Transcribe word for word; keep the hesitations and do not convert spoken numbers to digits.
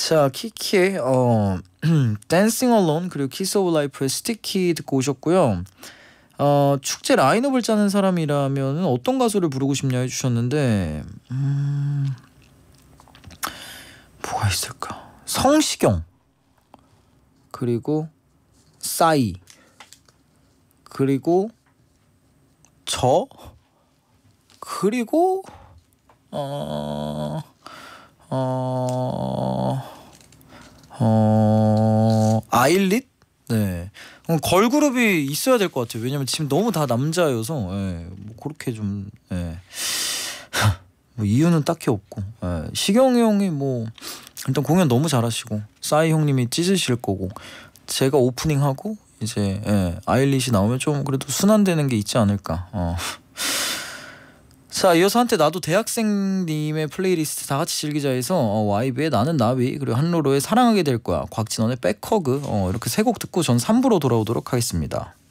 자, 키키의 어 댄싱 얼론 그리고 키스 오브 라이프의 스티키 듣고 오셨고요. 어 축제 라인업을 짜는 사람이라면 어떤 가수를 부르고 싶냐 해주셨는데 음 뭐가 있을까? 성시경 그리고 싸이 그리고 저 그리고 어 어... 어... 아일릿? 네. 어, 걸그룹이 있어야 될 것 같아요. 왜냐면 지금 너무 다 남자여서 예, 뭐 그렇게 좀 예. 뭐 이유는 딱히 없고 예. 시경이 형이 뭐 일단 공연 너무 잘하시고 싸이 형님이 찢으실 거고 제가 오프닝하고 이제 예, 아일릿이 나오면 좀 그래도 순환되는 게 있지 않을까. 어. 자, 이어서 한때 나도 대학생님의 플레이리스트 다 같이 즐기자에서 어, 와이비의 나는 나비 그리고 한로로의 사랑하게 될 거야 곽진원의 백허그 어, 이렇게 세 곡 듣고 전 삼 부로 돌아오도록 하겠습니다.